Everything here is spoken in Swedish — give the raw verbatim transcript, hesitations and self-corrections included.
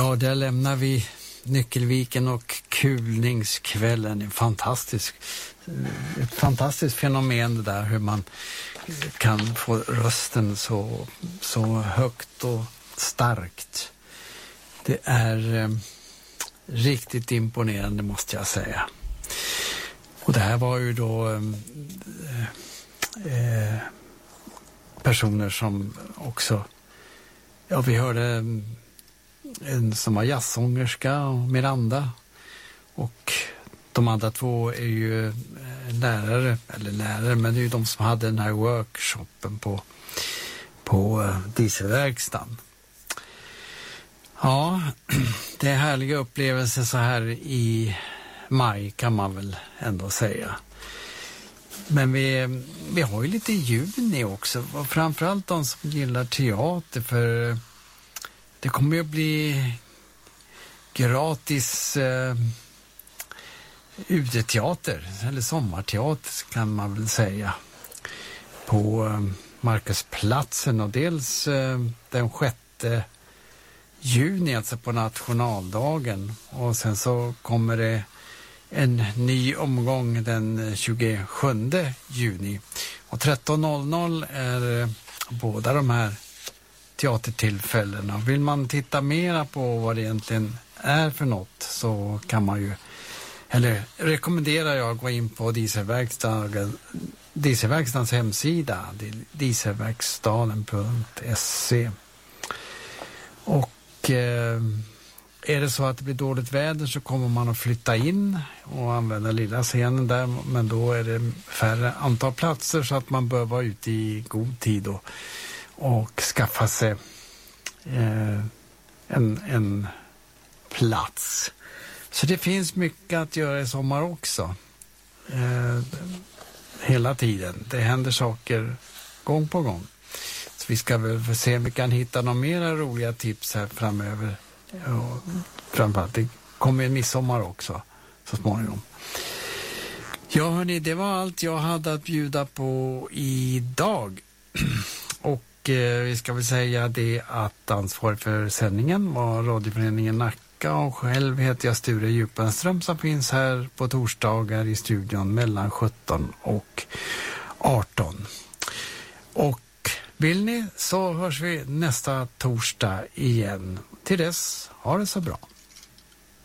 Ja, där lämnar vi Nyckelviken och kulningskvällen. En fantastisk, ett fantastiskt fenomen det där, hur man kan få rösten så, så högt och starkt. Det är eh, riktigt imponerande, måste jag säga. Och det här var ju då eh, eh, personer som också, ja, vi hörde en som var jazzsångerska och Miranda, och de andra två är ju lärare, eller lärare, men det är ju de som hade den här workshopen på, på dieselverkstan. Ja, det är härliga upplevelser så här i maj, kan man väl ändå säga. Men vi, vi har ju lite juni också, och framförallt de som gillar teater, för det kommer ju bli gratis eh, uteteater, eller sommarteater kan man väl säga, på eh, Markusplatsen, och dels eh, den sjätte juni, alltså på nationaldagen, och sen så kommer det en ny omgång den tjugosjunde juni, och tretton noll noll är eh, båda de här teatertillfällena. Vill man titta mera på vad det egentligen är för något, så kan man ju, eller rekommenderar jag, gå in på dieselverkstaden, dieselverkstadens hemsida, dieselverkstaden punkt se. Och eh, är det så att det blir dåligt väder, så kommer man att flytta in och använda lilla scenen där, men då är det färre antal platser, så att man bör vara ute i god tid och och skaffa sig eh, en, en plats. Så det finns mycket att göra i sommar också. Eh, hela tiden. Det händer saker gång på gång. Så vi ska väl se om vi kan hitta några mera roliga tips här framöver. Och framförallt, det kommer en midsommar också så småningom. Ja hörni, det var allt jag hade att bjuda på idag. Och eh, vi ska väl säga det att ansvarig för sändningen var Radioföreningen Nacka, och själv heter jag Sture Djupenström, som finns här på torsdagar i studion mellan sjutton och arton. Och vill ni, så hörs vi nästa torsdag igen. Till dess, ha det så bra.